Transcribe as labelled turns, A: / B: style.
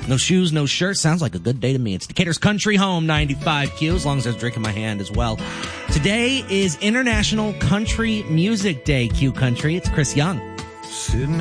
A: No shoes, no shirt. Sounds like a good day to me. It's Decatur's Country Home 95Q, as long as there's a drink in my hand as well. Today is International Country Music Day, Q Country. It's Chris Young.
B: Sitting